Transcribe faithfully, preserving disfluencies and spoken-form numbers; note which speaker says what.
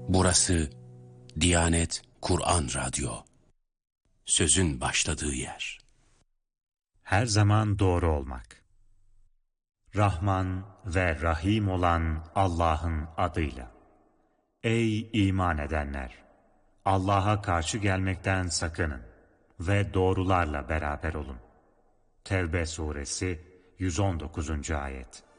Speaker 1: Burası Diyanet Kur'an Radyo. Sözün başladığı yer.
Speaker 2: Her zaman doğru olmak. Rahman ve Rahim olan Allah'ın adıyla. Ey iman edenler! Allah'a karşı gelmekten sakının ve doğrularla beraber olun. Tevbe suresi yüz on dokuzuncu ayet.